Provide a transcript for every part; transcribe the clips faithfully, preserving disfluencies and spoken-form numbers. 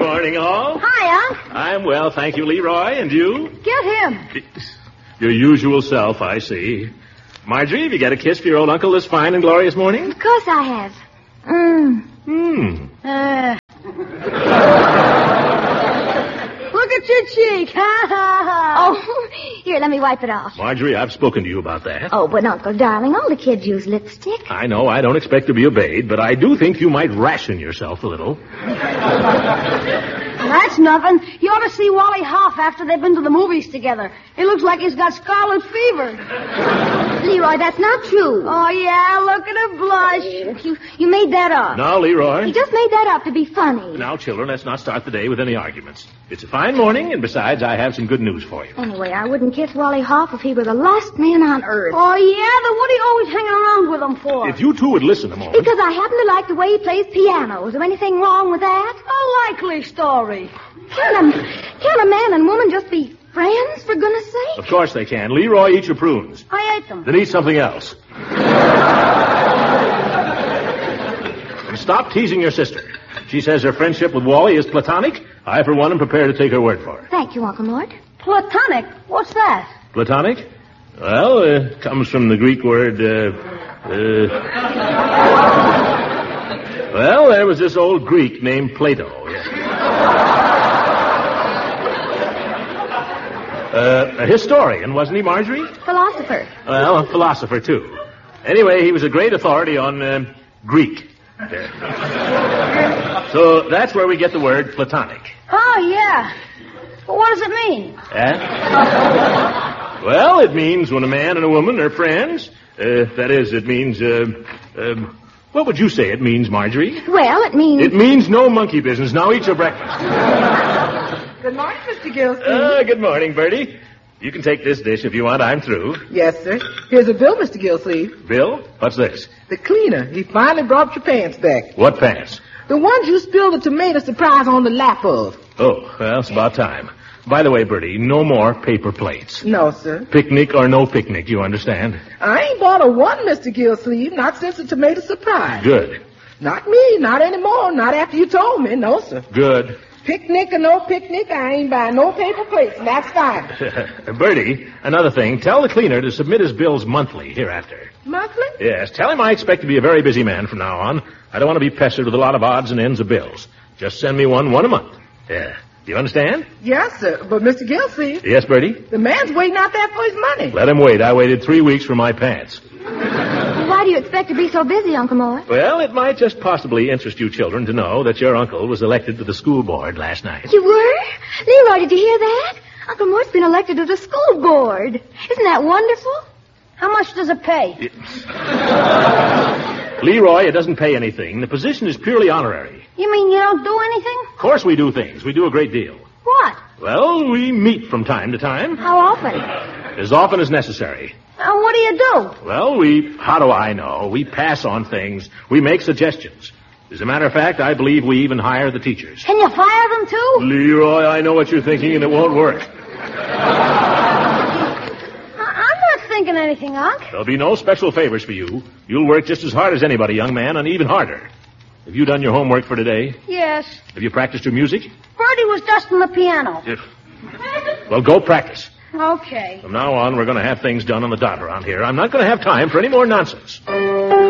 morning, all. Hi, Unc. I'm well, thank you, Leroy. And you? Get him. Your usual self, I see. Marjorie, have you got a kiss for your old uncle this fine and glorious morning? Of course I have. Mm. Hmm. Uh. Look at your cheek. Ha, ha, ha. Oh, here, let me wipe it off. Marjorie, I've spoken to you about that. Oh, but, Uncle, darling, all the kids use lipstick. I know, I don't expect to be obeyed, but I do think you might ration yourself a little. That's nothing. You ought to see Wally Hoff after they've been to the movies together. He looks like he's got scarlet fever. Leroy, that's not true. Oh, yeah, look at her blush. You, you made that up. Now, Leroy. You just made that up to be funny. Now, children, let's not start the day with any arguments. It's a fine morning, and besides, I have some good news for you. Anyway, I wouldn't kiss Wally Hoff if he were the last man on earth. Oh, yeah? Then what are you always hanging around with him for? If you two would listen a moment. Because I happen to like the way he plays piano. Is there anything wrong with that? A likely story. Can a, can a man and woman just be friends, for goodness sake? Of course they can. Leroy, eat your prunes. I ate them. Then eat something else. And stop teasing your sister. She says her friendship with Wally is platonic. I, for one, am prepared to take her word for it. Thank you, Uncle Mort. Platonic? What's that? Platonic? Well, it uh, comes from the Greek word, uh, uh... Well, there was this old Greek named Plato. Yeah. Uh, a historian, wasn't he, Marjorie? Philosopher. Well, a philosopher, too. Anyway, he was a great authority on uh, Greek. Yeah. So that's where we get the word platonic. Oh, yeah. But what does it mean? Eh? Well, it means when a man and a woman are friends. Uh, that is, it means, uh, um, what would you say it means, Marjorie? Well, it means... It means no monkey business. Now eat your breakfast. Good morning, Mister Gilsey. Uh, good morning, Bertie. You can take this dish if you want. I'm through. Yes, sir. Here's a bill, Mister Gilsey. Bill? What's this? The cleaner. He finally brought your pants back. What pants? The ones you spilled the tomato surprise on the lap of. Oh, well, it's about time. By the way, Bertie, no more paper plates. No, sir. Picnic or no picnic, you understand? I ain't bought a one, Mister Gilsleeve, not since the tomato surprise. Good. Not me, not anymore, not after you told me, no, sir. Good. Picnic or no picnic, I ain't buying no paper plates, and that's fine. Bertie, another thing, tell the cleaner to submit his bills monthly hereafter. Monthly? Yes, tell him I expect to be a very busy man from now on. I don't want to be pestered with a lot of odds and ends of bills. Just send me one, one a month. Yeah. Do you understand? Yes, sir. But, Mister Gilsey... Yes, Bertie? The man's waiting out there for his money. Let him wait. I waited three weeks for my pants. Why do you expect to be so busy, Uncle Mort? Well, it might just possibly interest you children to know that your uncle was elected to the school board last night. You were? Leroy, did you hear that? Uncle Mort's been elected to the school board. Isn't that wonderful? How much does it pay? It... Leroy, it doesn't pay anything. The position is purely honorary. You mean you don't do anything? Of course we do things. We do a great deal. What? Well, we meet from time to time. How often? As often as necessary. Uh, what do you do? Well, we... How do I know? We pass on things. We make suggestions. As a matter of fact, I believe we even hire the teachers. Can you fire them, too? Leroy, I know what you're thinking, and it won't work. I'm not thinking anything, Unc. There'll be no special favors for you. You'll work just as hard as anybody, young man, and even harder. Have you done your homework for today? Yes. Have you practiced your music? Bertie was dusting the piano. Yes. Well, go practice. Okay. From now on, we're going to have things done on the dot around here. I'm not going to have time for any more nonsense. Ugh,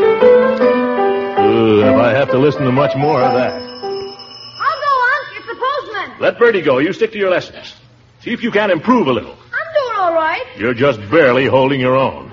if I have to listen to much more of that. I'll go, Unc. It's the postman. Let Bertie go. You stick to your lessons. See if you can improve a little. I'm doing all right. You're just barely holding your own.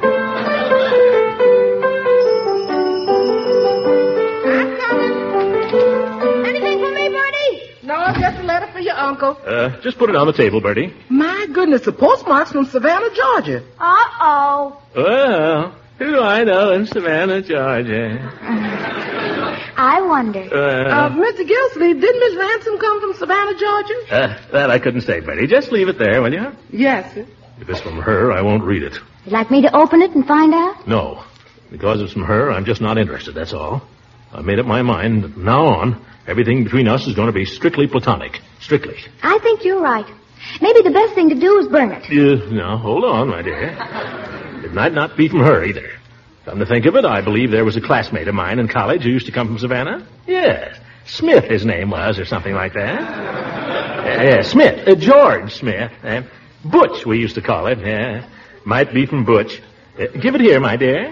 I'm coming. Anything for me, Bertie? No, just a letter for your uncle. Uh, just put it on the table, Bertie. My goodness, the postmark's from Savannah, Georgia. Uh-oh. Well, who do I know in Savannah, Georgia? I wonder. Uh, Uh, Mister Gilsleeve, didn't Miss Ransom come from Savannah, Georgia? uh, that I couldn't say, Bertie. Just leave it there, will you? Yes, sir. If it's from her, I won't read it. You'd like me to open it and find out? No. Because it's from her, I'm just not interested, that's all. I've made up my mind that from now on, everything between us is going to be strictly platonic. Strictly. I think you're right. Maybe the best thing to do is burn it. Uh, no, hold on, my dear. It might not be from her, either. Come to think of it, I believe there was a classmate of mine in college who used to come from Savannah. Yes. Smith, his name was, or something like that. Uh, yeah, Smith. Uh, George Smith. Uh, Butch, we used to call it. Yeah. Might be from Butch. Uh, give it here, my dear.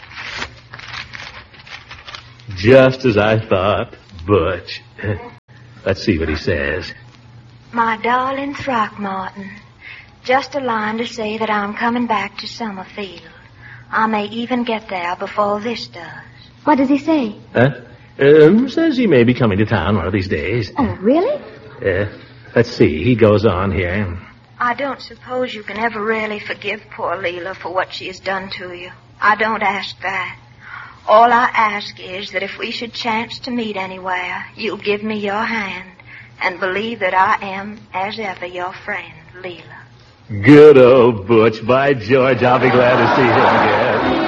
Just as I thought, Butch. Uh, let's see what he says. My darling Throckmorton, just a line to say that I'm coming back to Summerfield. I may even get there before this does. What does he say? Huh? Um, says he may be coming to town one of these days. Oh, really? Uh, let's see. He goes on here. I don't suppose you can ever really forgive poor Leela for what she has done to you. I don't ask that. All I ask is that if we should chance to meet anywhere, you'll give me your hand and believe that I am, as ever, your friend, Leela. Good old Butch. By George, I'll be glad to see him again.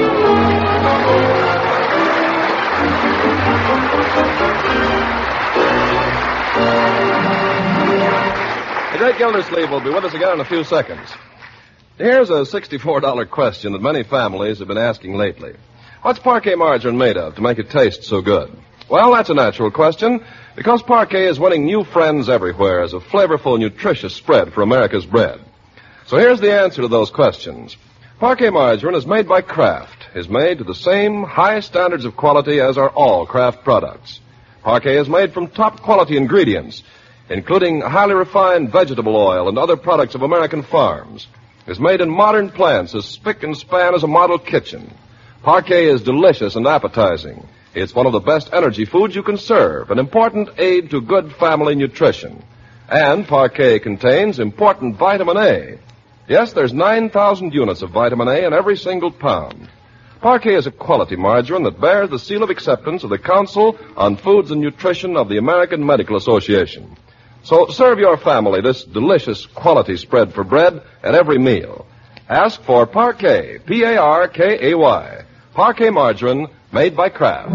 The great Gildersleeve will be with us again in a few seconds. Here's a sixty-four dollar question that many families have been asking lately. What's Parquet margarine made of to make it taste so good? Well, that's a natural question, because Parquet is winning new friends everywhere as a flavorful, nutritious spread for America's bread. So here's the answer to those questions. Parquet margarine is made by Kraft, is made to the same high standards of quality as are all Kraft products. Parquet is made from top quality ingredients, including highly refined vegetable oil and other products of American farms. Is made in modern plants as spick and span as a model kitchen. Parquet is delicious and appetizing. It's one of the best energy foods you can serve, an important aid to good family nutrition. And Parquet contains important vitamin A. Yes, there's nine thousand units of vitamin A in every single pound. Parquet is a quality margarine that bears the seal of acceptance of the Council on Foods and Nutrition of the American Medical Association. So serve your family this delicious quality spread for bread at every meal. Ask for Parquet, P A R K A Y. Parquet margarine made by Kraft.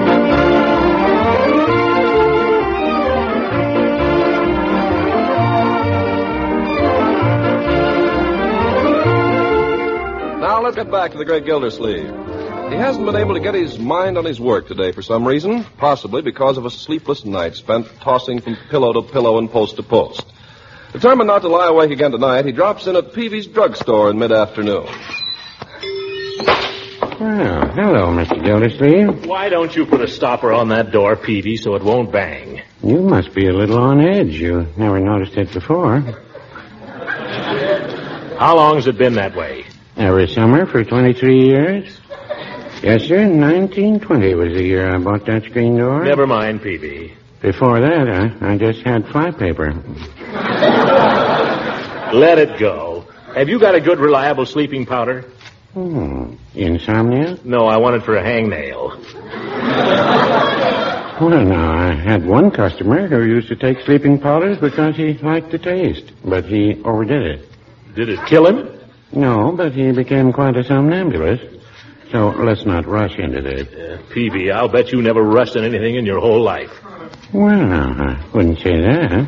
Now let's get back to the great Gildersleeve. He hasn't been able to get his mind on his work today for some reason, possibly because of a sleepless night spent tossing from pillow to pillow and post to post. Determined not to lie awake again tonight, he drops in at Peavy's drugstore in mid-afternoon. Well, hello, Mister Gildersleeve. Why don't you put a stopper on that door, Peavy, so it won't bang? You must be a little on edge. You never noticed it before. How long has it been that way? Every summer for twenty-three years. Yes, sir. nineteen twenty was the year I bought that screen door. Never mind, Peavy. Before that, I, I just had flypaper. Let it go. Have you got a good, reliable sleeping powder? Hmm. Insomnia? No, I want it for a hangnail. Well, now, I had one customer who used to take sleeping powders because he liked the taste, but he overdid it. Did it kill him? No, but he became quite a somnambulist. So let's not rush into this. Uh, Peavy, I'll bet you never rushed in anything in your whole life. Well, now, I wouldn't say that.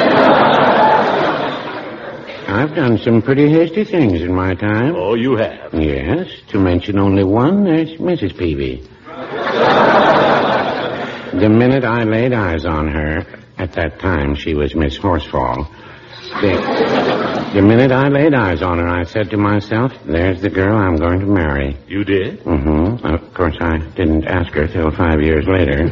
I've done some pretty hasty things in my time. Oh, you have? Yes, to mention only one, there's Missus Peavy. The minute I laid eyes on her, at that time she was Miss Horsefall, the, the minute I laid eyes on her, I said to myself, there's the girl I'm going to marry. You did? Mm-hmm. Of course, I didn't ask her till five years later.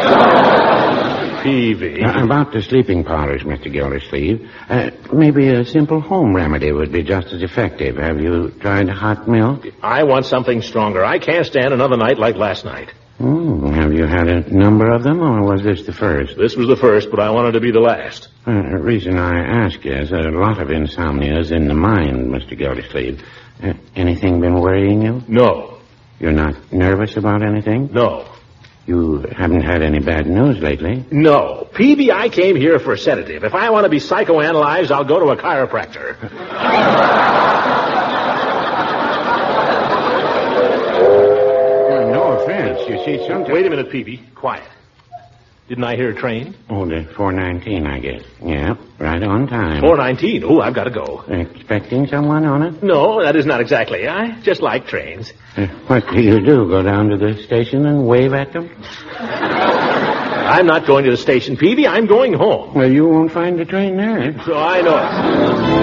Peavy. Uh, about the sleeping powders, Mister Gildersleeve, uh, maybe a simple home remedy would be just as effective. Have you tried hot milk? I want something stronger. I can't stand another night like last night. Hmm. Have you had a number of them, or was this the first? This was the first, but I wanted to be the last. Uh, the reason I ask is a lot of insomnia is in the mind, Mister Gildersleeve. Uh, anything been worrying you? No. You're not nervous about anything? No. You haven't had any bad news lately? No. Peavy, I came here for a sedative. If I want to be psychoanalyzed, I'll go to a chiropractor. Well, no offense. You see, sometimes... Wait a minute, Peavy. Quiet. Didn't I hear a train? Oh, the four nineteen, I guess. Yeah, right on time. four nineteen. Oh, I've got to go. Expecting someone on it? No, that is not exactly. I just like trains. Uh, what do you do? Go down to the station and wave at them? I'm not going to the station, Peavy. I'm going home. Well, you won't find the train there. So I know it.